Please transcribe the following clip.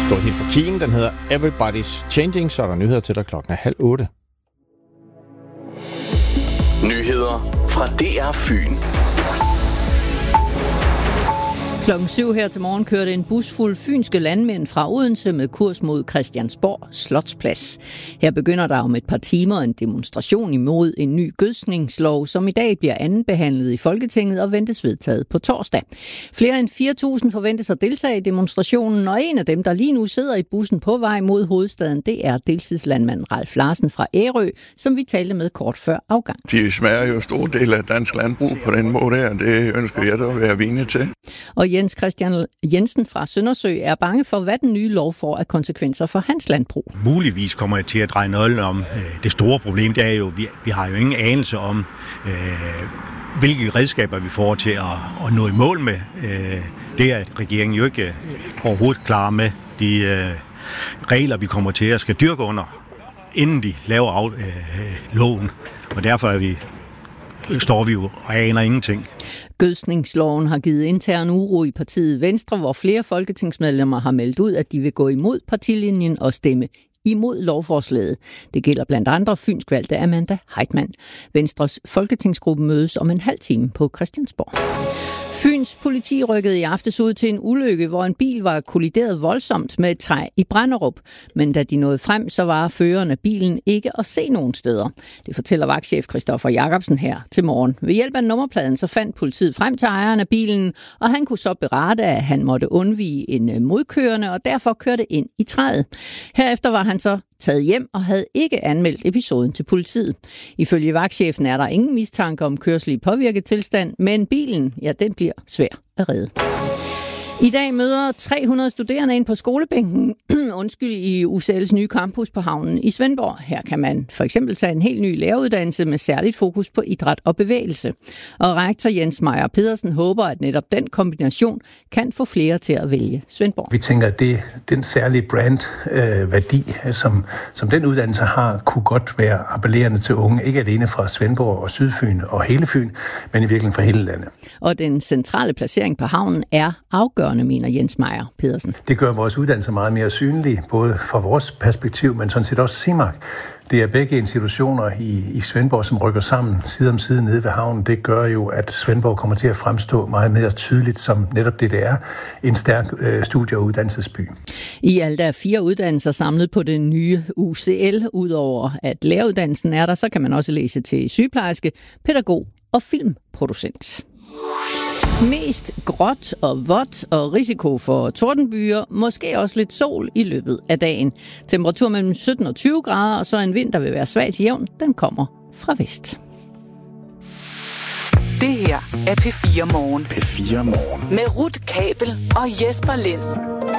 Stort hit for Keen, den hedder Everybody's Changing, så er der nyheder til dig 7:30. Nyheder fra DR Fyn. 7:00 her til morgen kørte en bus fuld fynske landmænd fra Odense med kurs mod Christiansborg Slotsplads. Her begynder der om et par timer en demonstration imod en ny gødskningslov, som i dag bliver andenbehandlet i Folketinget og ventes vedtaget på torsdag. Flere end 4.000 forventes at deltage i demonstrationen, og en af dem, der lige nu sidder i bussen på vej mod hovedstaden, det er deltidslandmand Ralf Larsen fra Ærø, som vi talte med kort før afgang. De smager jo stor del af dansk landbrug på den måde, og det ønsker jeg at være vidne til. Og Jens Christian Jensen fra Søndersø er bange for, hvad den nye lov får af konsekvenser for hans landbrug. Muligvis kommer jeg til at dreje nøglen om. Det store problem det er jo, vi har jo ingen anelse om, hvilke redskaber vi får til at nå i mål med. Det er regeringen jo ikke overhovedet klar med. De regler, vi kommer til at skal dyrke under, inden de laver loven. Og derfor står vi jo og aner ingenting. Gødskningsloven har givet intern uro i partiet Venstre, hvor flere folketingsmedlemmer har meldt ud, at de vil gå imod partilinjen og stemme imod lovforslaget. Det gælder blandt andre fynsk valgte Amanda Heitmann. Venstres folketingsgruppe mødes om en halv time på Christiansborg. Fyns politi rykkede i aftes ud til en ulykke, hvor en bil var kollideret voldsomt med et træ i Branderup. Men da de nåede frem, så var føreren af bilen ikke at se nogen steder. Det fortæller vagtchef Christoffer Jacobsen her til morgen. Ved hjælp af nummerpladen så fandt politiet frem til ejeren af bilen, og han kunne så berette, at han måtte undvige en modkørende og derfor kørte ind i træet. Herefter var han så taget hjem og havde ikke anmeldt episoden til politiet. Ifølge vagtchefen er der ingen mistanke om kørsel i påvirket tilstand, men bilen, ja, den bliver svær at redde. I dag møder 300 studerende ind på skolebænken i UCL's nye campus på havnen i Svendborg. Her kan man for eksempel tage en helt ny læreruddannelse med særligt fokus på idræt og bevægelse. Og rektor Jens Meyer Pedersen håber, at netop den kombination kan få flere til at vælge Svendborg. Vi tænker, at den særlige brandværdi, som den uddannelse har, kunne godt være appellerende til unge, ikke alene fra Svendborg og Sydfyn og hele Fyn, men i virkeligheden fra hele landet. Og den centrale placering på havnen er afgørende, mener Jens Meyer Pedersen. Det gør vores uddannelse meget mere synlig, både fra vores perspektiv, men sådan set også CIMAC. Det er begge institutioner i Svendborg, som rykker sammen side om side nede ved havnen. Det gør jo, at Svendborg kommer til at fremstå meget mere tydeligt som netop det er, en stærk studie- og uddannelsesby. I alt er 4 uddannelser samlet på den nye UCL. Udover at læreruddannelsen er der, så kan man også læse til sygeplejerske, pædagog og filmproducent. Mest gråt og vådt og risiko for tordenbyer, måske også lidt sol i løbet af dagen. Temperatur mellem 17 og 20 grader, og så en vind, der vil være svag til jævn, den kommer fra vest. Det her er P4 Morgen. P4 Morgen. Med Ruth Kabel og Jesper Lind.